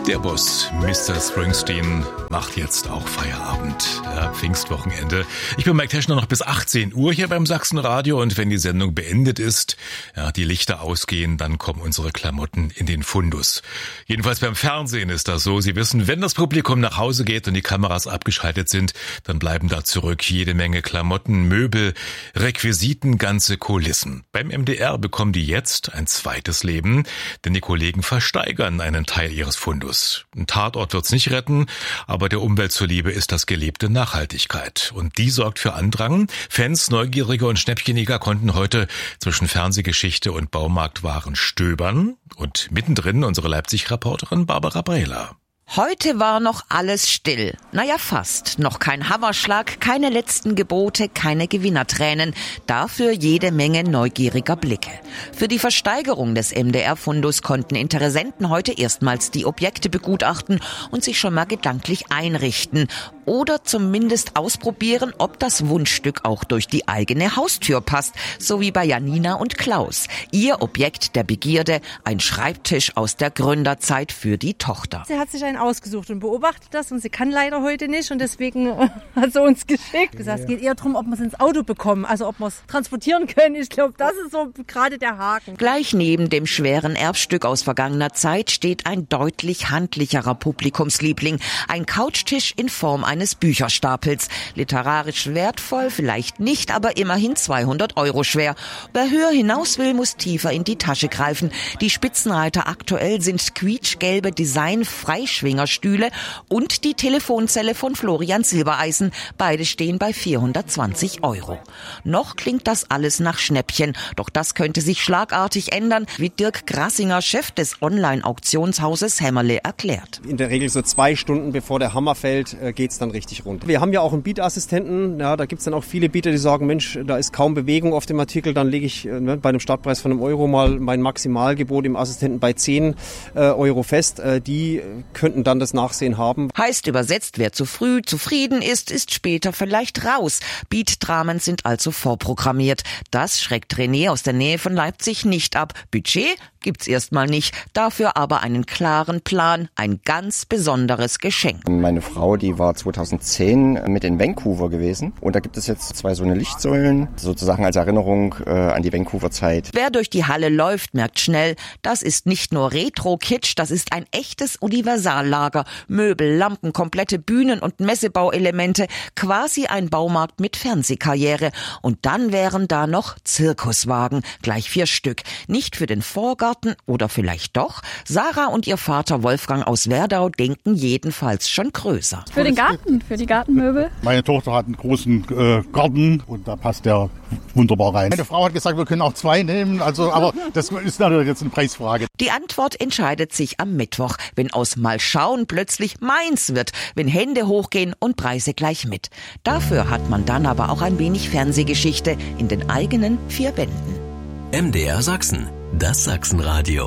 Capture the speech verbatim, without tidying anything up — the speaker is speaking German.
Der Boss, Mister Springsteen, macht jetzt auch Feierabend. Ja, Pfingstwochenende. Ich bin Mike Teschner, noch bis achtzehn Uhr hier beim Sachsenradio, und wenn die Sendung beendet ist, ja, die Lichter ausgehen, dann kommen unsere Klamotten in den Fundus. Jedenfalls beim Fernsehen ist das so. Sie wissen, wenn das Publikum nach Hause geht und die Kameras abgeschaltet sind, dann bleiben da zurück jede Menge Klamotten, Möbel, Requisiten, ganze Kulissen. Beim M D R bekommen die jetzt ein zweites Leben, denn die Kollegen versteigern einen Teil ihres Fundus. Ein Tatort wird's nicht retten, aber der Umwelt zuliebe ist das gelebte Nachhaltigkeit. Und die sorgt für Andrang. Fans, Neugierige und Schnäppchenjäger konnten heute zwischen Fernsehgeschichte und Baumarktwaren stöbern. Und mittendrin unsere Leipzig-Reporterin Barbara Brehler. Heute war noch alles still. Naja, fast. Noch kein Hammerschlag, keine letzten Gebote, keine Gewinnertränen. Dafür jede Menge neugieriger Blicke. Für die Versteigerung des M D R-Fundus konnten Interessenten heute erstmals die Objekte begutachten und sich schon mal gedanklich einrichten. Oder zumindest ausprobieren, ob das Wunschstück auch durch die eigene Haustür passt. So wie bei Janina und Klaus. Ihr Objekt der Begierde, ein Schreibtisch aus der Gründerzeit für die Tochter. Sie hat sich einen ausgesucht und beobachtet das, und sie kann leider heute nicht, und deswegen hat sie uns geschickt. Gesagt, es geht eher darum, ob wir es ins Auto bekommen, also ob wir es transportieren können. Ich glaube, das ist so gerade der Haken. Gleich neben dem schweren Erbstück aus vergangener Zeit steht ein deutlich handlicherer Publikumsliebling. Ein Couchtisch in Form eines Bücherstapels. Literarisch wertvoll, vielleicht nicht, aber immerhin zweihundert Euro schwer. Wer höher hinaus will, muss tiefer in die Tasche greifen. Die Spitzenreiter aktuell sind quietschgelbe Design-Freischwingerstühle und die Telefonzelle von Florian Silbereisen. Beide stehen bei vierhundertzwanzig Euro. Noch klingt das alles nach Schnäppchen, doch das könnte sich schlagartig ändern, wie Dirk Grassinger, Chef des Online-Auktionshauses Hämmerle, erklärt. In der Regel so zwei Stunden bevor der Hammer fällt, geht's dann richtig runter. Wir haben ja auch einen Bietassistenten, ja, da gibt's dann auch viele Bieter, die sagen, Mensch, da ist kaum Bewegung auf dem Artikel, dann lege ich ne, bei einem Startpreis von einem Euro mal mein Maximalgebot im Assistenten bei zehn äh, Euro fest. Äh, die könnten dann das Nachsehen haben. Heißt übersetzt, wer zu früh zufrieden ist, ist später vielleicht raus. Beat-Dramen sind also vorprogrammiert. Das schreckt René aus der Nähe von Leipzig nicht ab. Budget gibt's erstmal nicht, dafür aber einen klaren Plan, ein ganz besonderes Geschenk. Meine Frau, die war zweitausendzehn mit in Vancouver gewesen, und da gibt es jetzt zwei so eine Lichtsäulen, sozusagen als Erinnerung äh, an die Vancouver-Zeit. Wer durch die Halle läuft, merkt schnell, das ist nicht nur Retro-Kitsch, das ist ein echtes Universallager. Möbel, Lampen, komplette Bühnen- und Messebauelemente, quasi ein Baumarkt mit Fernsehkarriere. Und dann wären da noch Zirkuswagen, gleich vier Stück. Nicht für den Vorgarten, oder vielleicht doch? Sarah und ihr Vater Wolfgang aus Werdau denken jedenfalls schon größer. Für den Garten, für die Gartenmöbel. Meine Tochter hat einen großen äh, Garten, und da passt der wunderbar rein. Meine Frau hat gesagt, wir können auch zwei nehmen, also, aber das ist natürlich jetzt eine Preisfrage. Die Antwort entscheidet sich am Mittwoch, wenn aus Mal schauen plötzlich meins wird, wenn Hände hochgehen und Preise gleich mit. Dafür hat man dann aber auch ein wenig Fernsehgeschichte in den eigenen vier Wänden. M D R Sachsen, das Sachsenradio.